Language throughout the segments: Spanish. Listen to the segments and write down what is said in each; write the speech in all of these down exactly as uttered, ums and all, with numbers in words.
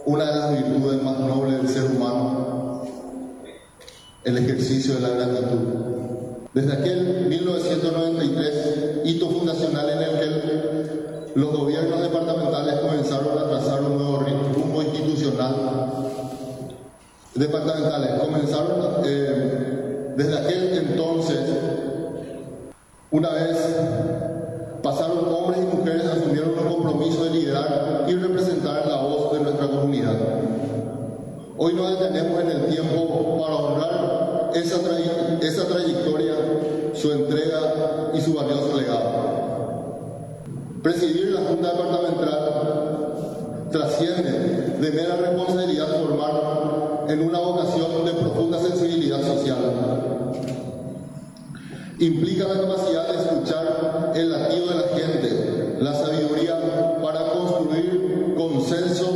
una de las virtudes más nobles del ser humano, el ejercicio de la gratitud. Desde aquel mil novecientos noventa y tres, hito fundacional en el que los gobiernos departamentales comenzaron a trazar un nuevo rumbo institucional, departamentales comenzaron eh, desde aquel entonces, una vez pasaron hombres y mujeres, asumieron un compromiso de liderar y representar la voz de nuestra comunidad. Hoy nos detenemos en el tiempo para honrar esa, tra- esa trayectoria, su entrega y su valioso legado. Presidir la Junta Departamental trasciende de mera responsabilidad formar en una vocación de profunda sensibilidad social. Implica la capacidad de escuchar el latido de la gente, la sabiduría para construir consensos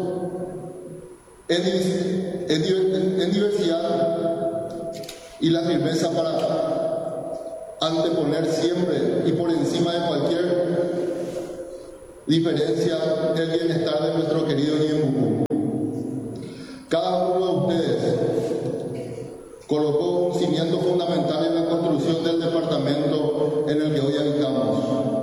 en, en, en diversidad y la firmeza para anteponer siempre y por encima de cualquier diferencia el bienestar de nuestro querido Ñembucú. Cada uno de ustedes colocó un cimiento fundamental en la construcción del departamento en el que hoy habitamos.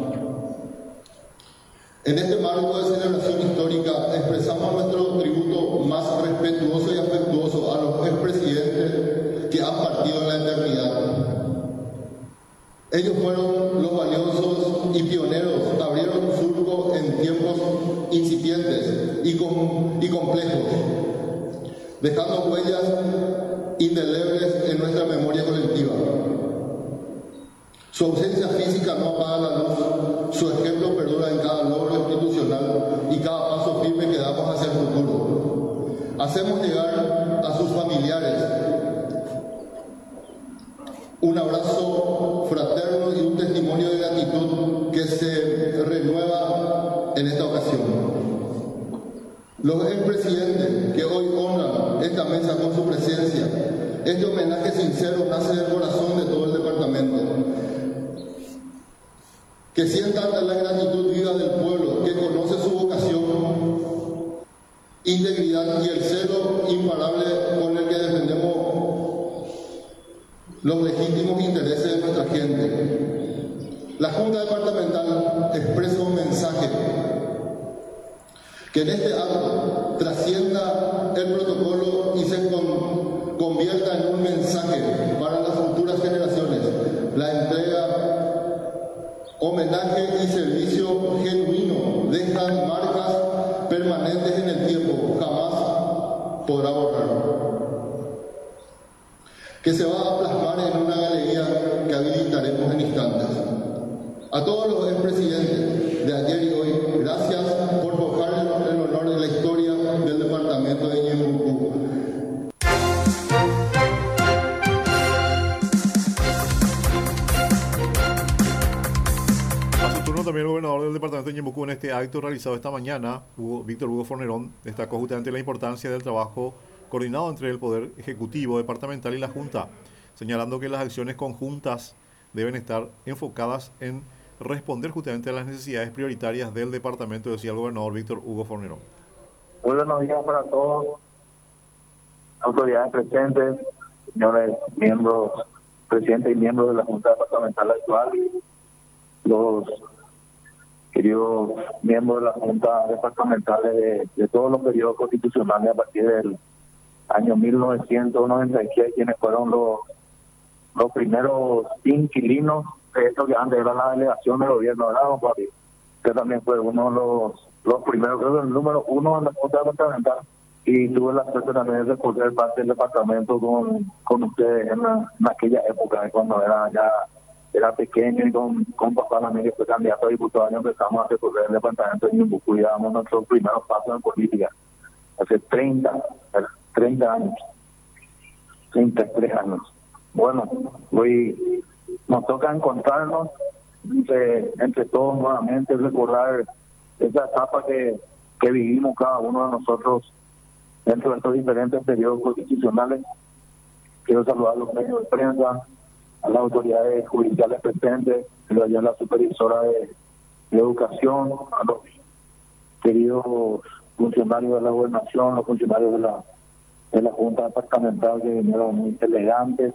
En este marco de celebración histórica expresamos nuestro tributo más respetuoso y afectuoso a los expresidentes que han partido en la eternidad. Ellos fueron los valiosos y pioneros, abrieron un surco en tiempos incipientes y, com- y complejos, dejando huellas indelebles en nuestra memoria colectiva. Su ausencia física no apaga la luz, su ejemplo perdura en cada logro institucional y cada paso firme que damos hacia el futuro. Hacemos llegar a sus familiares un abrazo fraterno y un testimonio de gratitud que se renueva en esta ocasión. Los expresidentes que hoy honran esta mesa con su presencia, este homenaje sincero nace del corazón de todo el departamento. Que sientan la gratitud viva del pueblo, que conoce su vocación, integridad y el celo imparable con el que defendemos los legítimos intereses de nuestra gente. La Junta Departamental expresa un mensaje que en este acto trascienda el protocolo y se con, convierta en un mensaje para las futuras generaciones. La entrega, homenaje y servicio genuino dejan marcas permanentes en el tiempo, jamás podrá borrar. Que se va a plasmar en una galería que habilitaremos en instantes. A todos los expresidentes de ayer y hoy, gracias por forjar el honor de la historia del departamento de Ñembucú. A su turno también el gobernador del departamento de Ñembucú en este acto realizado esta mañana, Hugo, Víctor Hugo Fornerón, destacó justamente la importancia del trabajo coordinado entre el Poder Ejecutivo Departamental y la Junta, señalando que las acciones conjuntas deben estar enfocadas en responder justamente a las necesidades prioritarias del departamento, decía el gobernador Víctor Hugo Fornerón. Muy buenos días para todos, autoridades presentes, señores miembros, presidentes y miembros de la Junta Departamental actual, los queridos miembros de la Junta Departamental de, de todos los periodos constitucionales a partir del año mil novecientos noventa y seis, quienes fueron los, los primeros inquilinos de esto que antes era la delegación del gobierno, ¿verdad, don Papi? Que también fue uno de los, los primeros, creo que el número uno en la Junta Departamental, y tuve la suerte también de poder parte del departamento con, con ustedes en, la, en aquella época, cuando era ya era pequeño, y con, con papá también, que fue candidato a diputado, y empezamos a recorrer el departamento de Ñembucú y dábamos nuestros primeros pasos en política, hace treinta, treinta años, treinta y tres años. Bueno, hoy nos toca encontrarnos entre, entre todos nuevamente, recordar esa etapa que, que vivimos cada uno de nosotros dentro de estos diferentes periodos constitucionales. Quiero saludar a los medios de prensa, a las autoridades judiciales presentes, a la supervisora de, de educación, a los queridos funcionarios de la gobernación, los funcionarios de la, de la Junta Departamental que vinieron muy elegantes,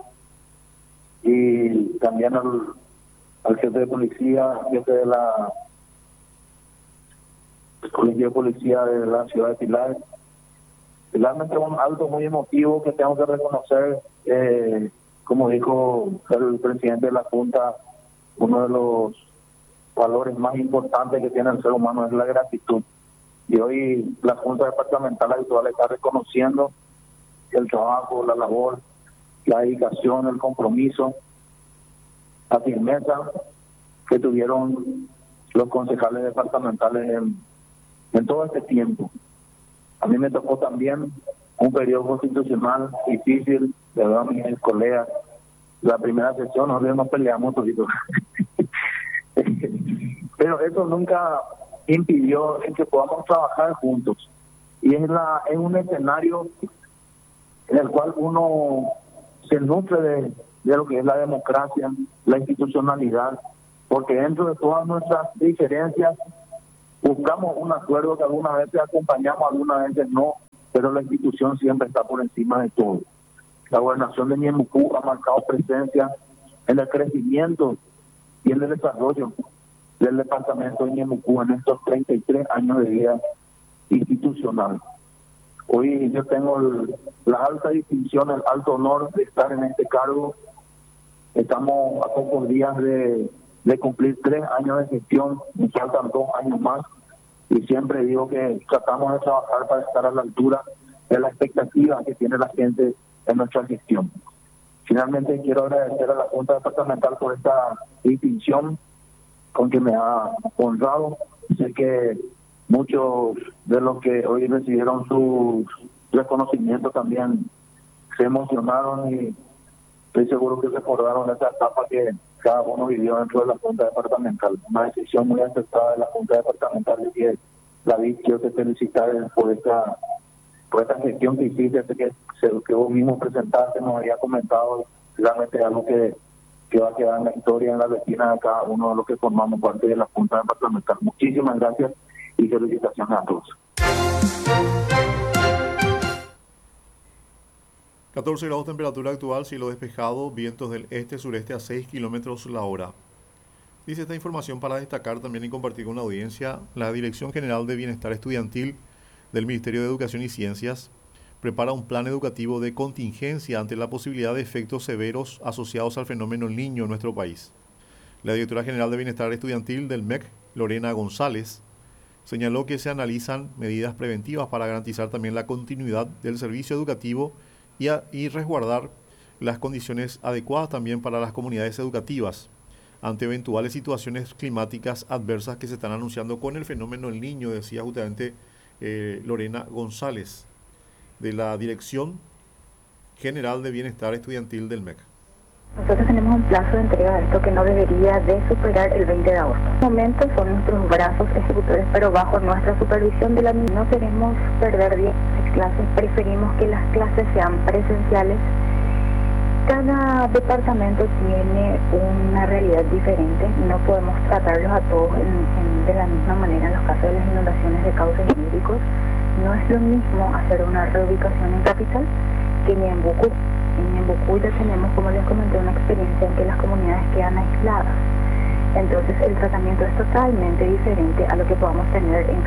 y también al, al jefe de policía, jefe de la Colegio de Policía de la ciudad de Pilar. Realmente un acto muy emotivo que tengo que reconocer, eh, como dijo el presidente de la Junta, uno de los valores más importantes que tiene el ser humano es la gratitud. Y hoy la Junta Departamental actual está reconociendo el trabajo, la labor, la dedicación, el compromiso, la firmeza que tuvieron los concejales departamentales en, en todo este tiempo. A mí me tocó también un periodo constitucional difícil, de verdad, mis colegas. La primera sesión nosotros nos peleamos poquito. Pero eso nunca impidió en que podamos trabajar juntos. Y es, la, es un escenario en el cual uno se nutre de, de lo que es la democracia, la institucionalidad, porque dentro de todas nuestras diferencias buscamos un acuerdo que algunas veces acompañamos, algunas veces no, pero la institución siempre está por encima de todo. La gobernación de Ñeembucú ha marcado presencia en el crecimiento y en el desarrollo del departamento de Ñeembucú en estos treinta y tres años de vida institucional. Hoy yo tengo el, la alta distinción, el alto honor de estar en este cargo. Estamos a pocos días de, de cumplir tres años de gestión, me faltan dos años más, y siempre digo que tratamos de trabajar para estar a la altura de la expectativa que tiene la gente en nuestra gestión. Finalmente quiero agradecer a la Junta Departamental por esta distinción con que me ha honrado. Sé que muchos de los que hoy recibieron sus reconocimientos también se emocionaron, y estoy seguro que recordaron esa etapa que cada uno vivió dentro de la Junta Departamental. Una decisión muy acertada de la Junta Departamental, y que la vi, quiero te felicitar por esta por esta gestión que hiciste, que, que vos mismo presentaste, nos había comentado. Realmente es algo que, que va a quedar en la historia, en la retina de cada uno de los que formamos parte de la Junta Departamental. Muchísimas gracias y felicitaciones a todos. catorce grados temperatura actual, cielo despejado, vientos del este-sureste a seis kilómetros la hora. Dice esta información para destacar también y compartir con la audiencia: la Dirección General de Bienestar Estudiantil del Ministerio de Educación y Ciencias prepara un plan educativo de contingencia ante la posibilidad de efectos severos asociados al fenómeno El Niño en nuestro país. La Directora General de Bienestar Estudiantil del M E C, Lorena González, señaló que se analizan medidas preventivas para garantizar también la continuidad del servicio educativo y, a, y resguardar las condiciones adecuadas también para las comunidades educativas ante eventuales situaciones climáticas adversas que se están anunciando con el fenómeno El Niño, decía justamente eh, Lorena González, de la Dirección General de Bienestar Estudiantil del M E C. Nosotros tenemos un plazo de entrega de esto que no debería de superar el veinte de agosto. En este momento son nuestros brazos ejecutores, pero bajo nuestra supervisión de la misma. No queremos perder diez clases, preferimos que las clases sean presenciales. Cada departamento tiene una realidad diferente, no podemos tratarlos a todos en, en, de la misma manera. En los casos de las inundaciones de cauces hídricos, no es lo mismo hacer una reubicación en capital que en Ñeembucú. En Ñeembucú ya tenemos, como les comenté, una experiencia en que las comunidades quedan aisladas. Entonces el tratamiento es totalmente diferente a lo que podamos tener en